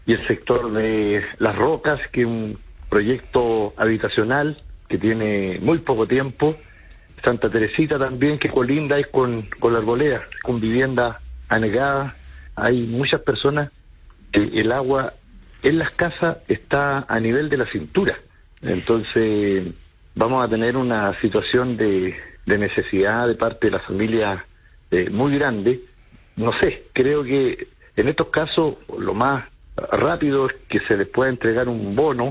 y el sector de Las Rocas, que es un proyecto habitacional que tiene muy poco tiempo. Santa Teresita también, que colinda es con la Arboleda, con vivienda anegada. Hay muchas personas que el agua en las casas está a nivel de la cintura. Entonces vamos a tener una situación de necesidad de parte de la familia muy grande. No sé, creo que en estos casos lo más rápido es que se les pueda entregar un bono.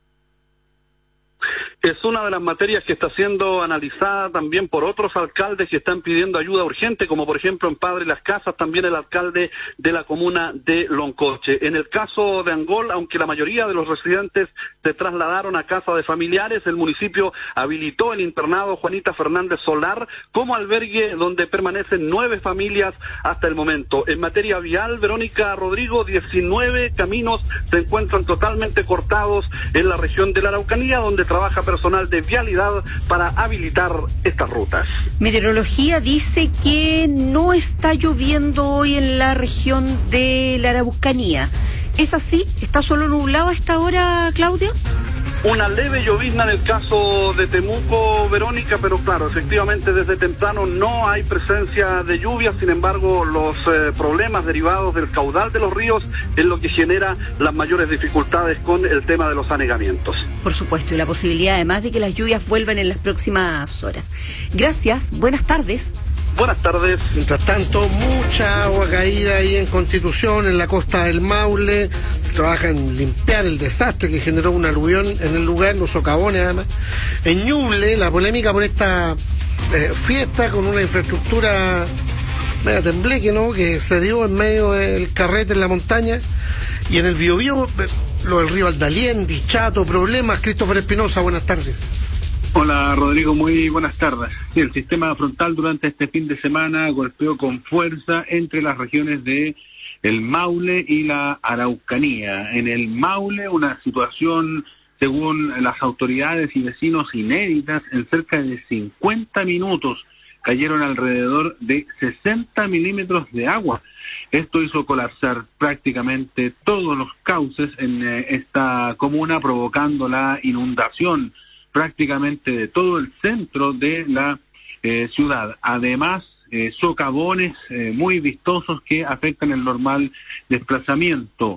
Es una de las materias que está siendo analizada también por otros alcaldes que están pidiendo ayuda urgente, como por ejemplo en Padre Las Casas, también el alcalde de la comuna de Loncoche. En el caso de Angol, aunque la mayoría de los residentes se trasladaron a casa de familiares, el municipio habilitó el internado Juanita Fernández Solar como albergue donde permanecen 9 familias hasta el momento. En materia vial, Verónica Rodrigo, 19 caminos se encuentran totalmente cortados en la región de la Araucanía, donde trabaja personal de vialidad para habilitar estas rutas. Meteorología dice que no está lloviendo hoy en la región de la Araucanía. ¿Es así? ¿Está solo nublado a esta hora, Claudia? Una leve llovizna en el caso de Temuco, Verónica, pero claro, efectivamente desde temprano no hay presencia de lluvia. Sin embargo, los problemas derivados del caudal de los ríos es lo que genera las mayores dificultades con el tema de los anegamientos. Por supuesto, y la posibilidad además de que las lluvias vuelvan en las próximas horas. Gracias, buenas tardes. Buenas tardes. Mientras tanto, mucha agua caída ahí en Constitución, en la costa del Maule. Se trabaja en limpiar el desastre que generó un aluvión en el lugar, los socavones además. En Ñuble, la polémica por esta fiesta con una infraestructura media tembleque, ¿no?, que se dio en medio del carrete en la montaña. Y en el Biobío, lo del río Aldalien, Dichato, problemas. Christopher Espinosa, buenas tardes. Hola Rodrigo, muy buenas tardes. Sí, el sistema frontal durante este fin de semana golpeó con fuerza entre las regiones de el Maule y la Araucanía. En el Maule, una situación, según las autoridades y vecinos, inéditas. En cerca de 50 minutos cayeron alrededor de 60 milímetros de agua. Esto hizo colapsar prácticamente todos los cauces en esta comuna, provocando la inundación prácticamente de todo el centro de la ciudad. Además, socavones muy vistosos que afectan el normal desplazamiento.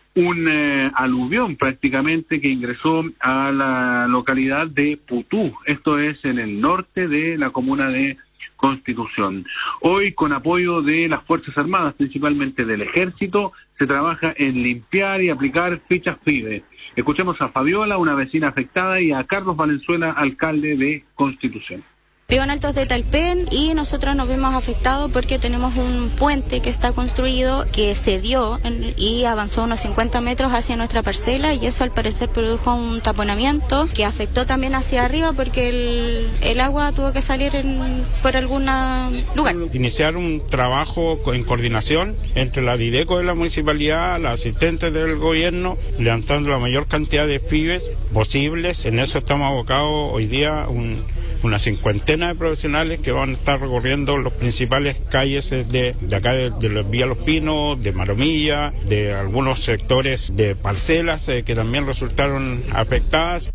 Un aluvión prácticamente que ingresó a la localidad de Putú, esto es en el norte de la comuna de Constitución. Hoy, con apoyo de las Fuerzas Armadas, principalmente del Ejército, se trabaja en limpiar y aplicar fichas FIBE. Escuchemos a Fabiola, una vecina afectada, y a Carlos Valenzuela, alcalde de Constitución. Vivo en Altos de Talpén y nosotros nos vimos afectados porque tenemos un puente que está construido que se dio y avanzó unos 50 metros hacia nuestra parcela, y eso al parecer produjo un taponamiento que afectó también hacia arriba porque el agua tuvo que salir por algún lugar. Iniciar un trabajo en coordinación entre la Dideco de la municipalidad, las asistentes del gobierno, levantando la mayor cantidad de pibes posibles. En eso estamos abocados hoy día una cincuentena de profesionales que van a estar recorriendo las principales calles de acá de la Vía Los Pinos, de Maromilla, de algunos sectores de parcelas que también resultaron afectadas.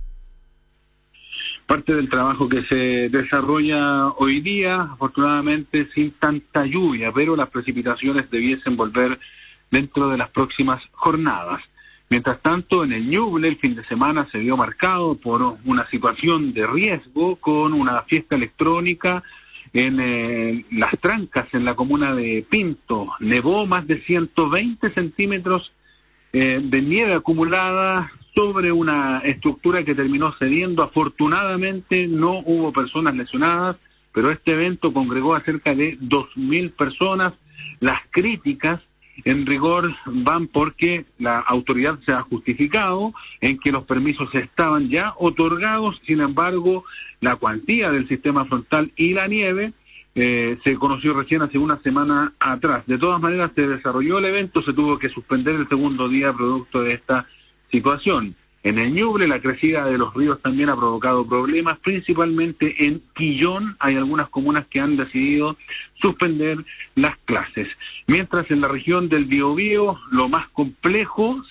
Parte del trabajo que se desarrolla hoy día, afortunadamente sin tanta lluvia, pero las precipitaciones debiesen volver dentro de las próximas jornadas. Mientras tanto, en el Ñuble, el fin de semana se vio marcado por una situación de riesgo con una fiesta electrónica en Las Trancas, en la comuna de Pinto. Nevó más de 120 centímetros de nieve acumulada sobre una estructura que terminó cediendo. Afortunadamente no hubo personas lesionadas, pero este evento congregó a cerca de 2.000 personas. Las críticas en rigor van porque la autoridad se ha justificado en que los permisos estaban ya otorgados. Sin embargo, la cuantía del sistema frontal y la nieve se conoció recién hace una semana atrás. De todas maneras, se desarrolló el evento, se tuvo que suspender el segundo día producto de esta situación. En el Ñuble, la crecida de los ríos también ha provocado problemas, principalmente en Quillón. Hay algunas comunas que han decidido suspender las clases. Mientras en la región del Biobío, lo más complejo